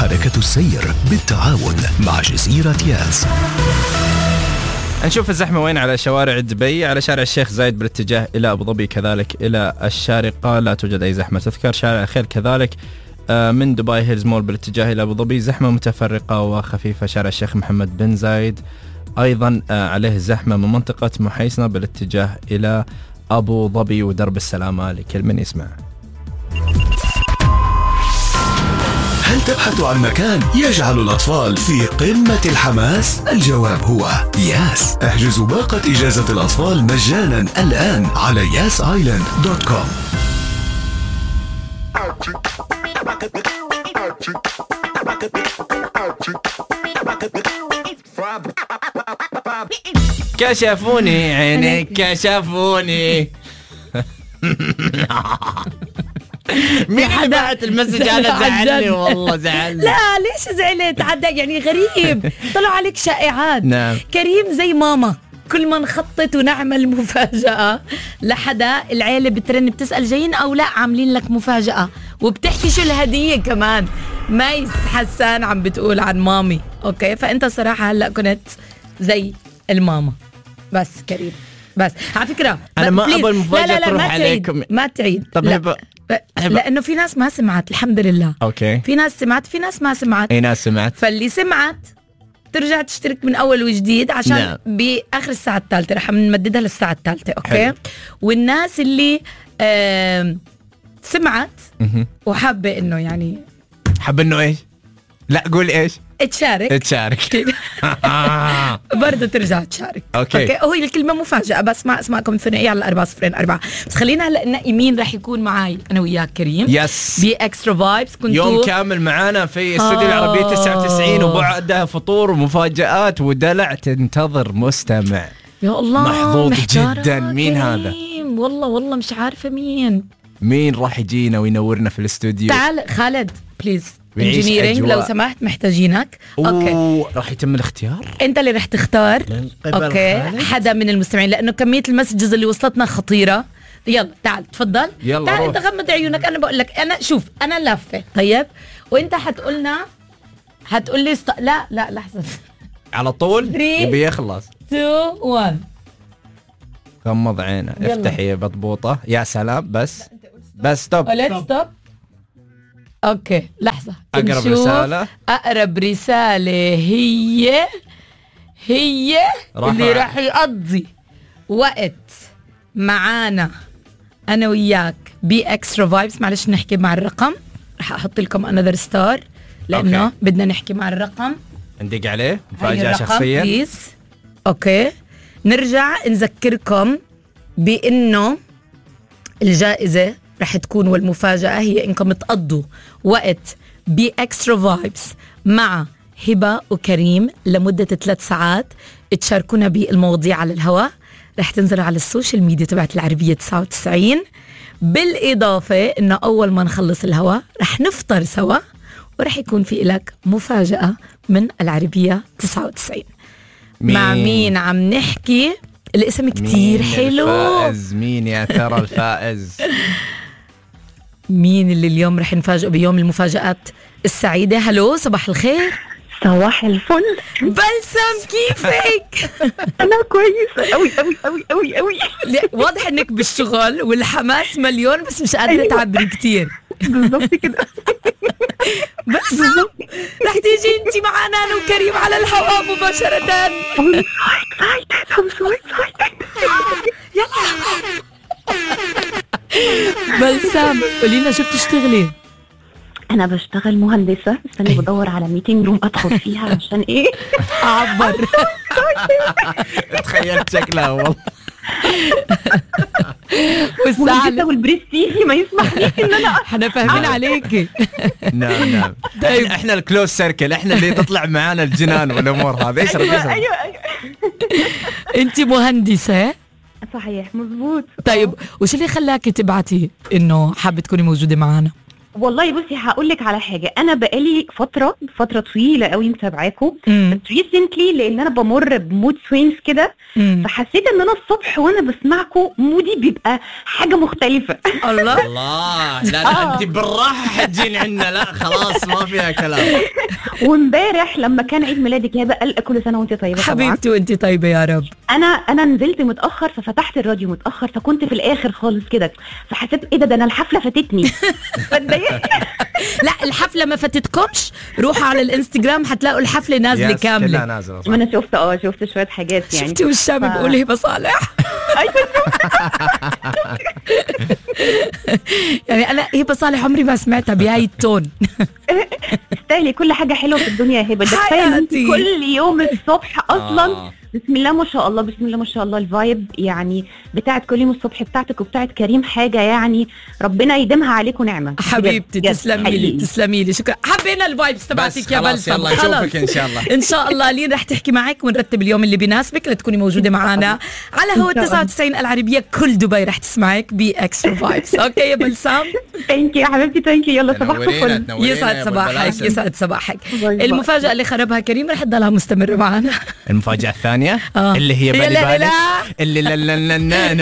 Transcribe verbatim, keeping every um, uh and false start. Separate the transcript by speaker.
Speaker 1: حركة السير بالتعاون مع جزيرة ياس.
Speaker 2: نشوف الزحمة وين على شوارع دبي. على شارع الشيخ زايد بالاتجاه إلى أبو ظبي، كذلك إلى الشارقة لا توجد أي زحمة تذكر. شارع الخير كذلك من دبي هيلز مول بالاتجاه إلى أبو ظبي زحمة متفرقة وخفيفة. شارع الشيخ محمد بن زايد أيضا عليه زحمة من منطقة محيسنة بالاتجاه إلى أبو ظبي ودرب السلامة لكل من يسمع.
Speaker 1: هل تبحث عن مكان يجعل الأطفال في قمة الحماس؟ الجواب هو ياس. احجزوا باقة إجازة الأطفال مجانا الآن على ياس آيلاند دوت كوم.
Speaker 2: كشفوني عينيك كشفوني. مين اللي بعت المسج؟ أنا زعلني والله زعلني.
Speaker 3: لا ليش زعلت؟ عدا يعني غريب. طلعوا عليك شائعات.
Speaker 2: نعم.
Speaker 3: كريم زي ماما، كل ما نخطط ونعمل مفاجأة لحدا العيلة بترن بتسأل جايين أو لا، عاملين لك مفاجأة وبتحكي شو الهدية كمان. ميس حسان عم بتقول عن مامي. أوكي، فأنت صراحة هلأ كنت زي الماما. بس كريم بس على فكرة
Speaker 2: أنا ما أبغى المفاجأة
Speaker 3: لا لا لا
Speaker 2: تروح
Speaker 3: ما
Speaker 2: عليكم.
Speaker 3: تعيد ما تعيد.
Speaker 2: طب
Speaker 3: لا.
Speaker 2: هبة
Speaker 3: لأنه في ناس ما سمعت الحمد لله.
Speaker 2: أوكي.
Speaker 3: في ناس سمعت في ناس ما سمعت.
Speaker 2: أي ناس سمعت؟
Speaker 3: فاللي سمعت ترجع تشترك من أول وجديد عشان
Speaker 2: نعم.
Speaker 3: بآخر الساعة الثالثة رح نمددها للساعة الثالثة. أوكي
Speaker 2: حلو.
Speaker 3: والناس اللي آه سمعت وحابة إنه يعني
Speaker 2: حب إنه إيش؟ لا قول إيش؟
Speaker 3: تشارك
Speaker 2: تشارك
Speaker 3: برضه ترجع تشارك.
Speaker 2: أوكي.
Speaker 3: أوكي هو الكلمة مفاجأة بس مع اسمائكم الثنائية على أربعة صفرين أربعة. بس خلينا هلا ننقي مين رح يكون معاي أنا وياك كريم.
Speaker 2: يس.
Speaker 3: بإكسترا فايبس كنتوا
Speaker 2: يوم كامل معانا في استوديو العربية تسعة وتسعين وبعدها فطور ومفاجآت ودلع تنتظر مستمع.
Speaker 3: يا الله
Speaker 2: محظوظ جدا. مين هذا؟
Speaker 3: والله والله مش عارفة مين
Speaker 2: مين راح يجينا وينورنا في الاستوديو؟
Speaker 3: تعال خالد بليز.
Speaker 2: ويعيش
Speaker 3: انجينيرينج
Speaker 2: أجواء.
Speaker 3: لو سمحت محتاجينك. اوكي
Speaker 2: راح يتم الاختيار.
Speaker 3: انت اللي رح تختار.
Speaker 2: من قبل
Speaker 3: اوكي
Speaker 2: خالد.
Speaker 3: حدا من المستمعين لانه كمية المسجز اللي وصلتنا خطيرة. يلا تعال تفضل.
Speaker 2: يلا
Speaker 3: تعال
Speaker 2: روح.
Speaker 3: انت غمض عيونك. انا بقول لك انا شوف انا لافة طيب وانت حتقولنا حتقول لي است... لا لا لحظة
Speaker 2: على طول
Speaker 3: Three.
Speaker 2: يبي يخلص.
Speaker 3: two one.
Speaker 2: غمض عينه.
Speaker 3: يلا.
Speaker 2: افتحي يا بطبوطة. يا سلام. بس بس ستوب.
Speaker 3: let's stop. اوكي لحظة
Speaker 2: أقرب
Speaker 3: نشوف.
Speaker 2: رسالة.
Speaker 3: أقرب رسالة هي هي
Speaker 2: راح
Speaker 3: اللي
Speaker 2: أ-
Speaker 3: راح يقضي وقت معانا أنا وياك بإكسترا فايبس. معلش نحكي مع الرقم. راح أحط لكم another ستار لأنه
Speaker 2: أوكي.
Speaker 3: بدنا نحكي مع الرقم.
Speaker 2: ندق عليه
Speaker 3: هاي
Speaker 2: مفاجأة
Speaker 3: الرقم
Speaker 2: شخصية.
Speaker 3: بليز. أوكي نرجع نذكركم بأنه الجائزة رح تكون والمفاجأة هي إنكم تقضوا وقت بإكسترا فايبس مع هبة وكريم لمدة ثلاث ساعات تشاركونا بالمواضيع على الهواء. رح تنزلوا على السوشيال ميديا تبعت العربية تسعة وتسعين. بالإضافة إنه أول ما نخلص الهواء رح نفطر سوا ورح يكون في لك مفاجأة من العربية تسعة وتسعين.
Speaker 2: مين؟
Speaker 3: مع مين عم نحكي؟ الاسم كتير
Speaker 2: مين
Speaker 3: حلو.
Speaker 2: الفائز؟ مين يا ترى الفائز؟
Speaker 3: مين اللي اليوم رح نفاجئ بيوم المفاجآت السعيدة؟ هلو صباح الخير.
Speaker 4: صباح الفل.
Speaker 3: بلسم كيفك؟
Speaker 4: أنا كويسة أوي أوي أوي أوي أوي.
Speaker 3: واضح إنك بالشغل والحماس مليون بس مش قادرة تعبري كتير.
Speaker 4: بالضبط كده.
Speaker 3: بلسم رح تيجي انتي معنا أنا وكريم على الهواء مباشرة.
Speaker 4: I'm so excited. I'm so excited.
Speaker 3: يلا بلسم قولينا شو بتشتغلي؟
Speaker 4: أنا بشتغل مهندسة. استني بدور على ميتينج روم أدخل فيها عشان إيه
Speaker 3: أعبر.
Speaker 2: تخيلت شكلها والله.
Speaker 3: والساعة
Speaker 4: والبرستيجي ما يسمحليش إن أنا
Speaker 3: احنا فاهمين عليكي.
Speaker 2: نعم نعم.
Speaker 3: طيب.
Speaker 2: احنا الكلوز سيركل. احنا اللي تطلع معانا الجنان والامور هذه. اشرب
Speaker 4: أيوة
Speaker 2: اشرب.
Speaker 4: أيوة أيوة.
Speaker 3: انت مهندسة؟
Speaker 4: صحيح مزبوط.
Speaker 3: طيب وش اللي خلاكي تبعتي انه حابة تكوني موجودة معنا؟
Speaker 4: والله بصي هقول لك على حاجه، انا بقالي فتره فتره طويله قوي متابعاكم،
Speaker 3: مم.
Speaker 4: بس ريسنتلي لان انا بمر بمود سوينجز كده،
Speaker 3: مم.
Speaker 4: فحسيت ان انا الصبح وانا بسمعكم مودي بيبقى حاجه مختلفه.
Speaker 3: الله.
Speaker 2: الله، لا لا انت بالراحه حتجين عنا، لا خلاص ما فيها كلام.
Speaker 4: وامبارح لما كان عيد ميلادك يا بقى كل سنه وانت طيبه.
Speaker 3: حبيبتي وانت طيبه يا رب.
Speaker 4: انا انا نزلت متاخر ففتحت الراديو متاخر، فكنت في الاخر خالص كده، فحسيت ايه ده ده انا الحفله فاتتني. فاتضايقت.
Speaker 3: لا الحفله ما فاتتكمش، روحوا على الانستغرام هتلاقوا الحفله نازله
Speaker 2: يس، كلها
Speaker 3: كامله.
Speaker 2: نازله
Speaker 4: ما انا شفت اه شفت شويه حاجات يعني.
Speaker 3: شفتي والشام
Speaker 4: ف-
Speaker 3: بيقول هبه صالح. يعني انا هبه صالح عمري ما سمعتها بهاي التون.
Speaker 4: تستاهلي كل حاجه حلوه في الدنيا يا هبه، ده كفايه إن انت
Speaker 3: حياتي.
Speaker 4: كل يوم الصبح اصلا
Speaker 2: آه.
Speaker 4: بسم الله ما شاء الله بسم الله ما شاء الله الفايب يعني بتاعت كل يوم الصبح بتاعتك وبتاعت كريم حاجه يعني ربنا يديمها عليكم نعمه.
Speaker 3: حبيبتي
Speaker 4: بجد،
Speaker 3: تسلمي لي
Speaker 4: حقيقي.
Speaker 3: تسلمي لي، شكرا. حبينا الفايبس تبعتك يا
Speaker 2: خلاص
Speaker 3: بلسم.
Speaker 2: يلا نشوفك ان شاء الله.
Speaker 3: ان شاء الله لين رح تحكي معك ونرتب اليوم اللي بيناسبك لتكوني موجوده معنا على هو
Speaker 4: إن شاء الله.
Speaker 3: تسعة وتسعين العربيه، كل دبي رح تسمعك باكسترا فايبس. اوكي يا بلسم،
Speaker 4: ثانك يو يا حبيبتي، ثانك يو. يلا صباحكم
Speaker 2: تنورينا
Speaker 4: فل.
Speaker 2: تنورينا يا
Speaker 3: يسعد
Speaker 2: أبو
Speaker 3: صباحك
Speaker 2: البلاسم.
Speaker 3: يسعد صباحك.
Speaker 4: باي باي.
Speaker 3: المفاجاه اللي خربها كريم رح تضلها مستمره معنا.
Speaker 2: المفاجاه الثانيه
Speaker 3: آه.
Speaker 2: اللي هي
Speaker 3: يا
Speaker 2: بالي
Speaker 3: لا لا
Speaker 2: بالك
Speaker 3: لا.
Speaker 2: اللي لا لا لا لا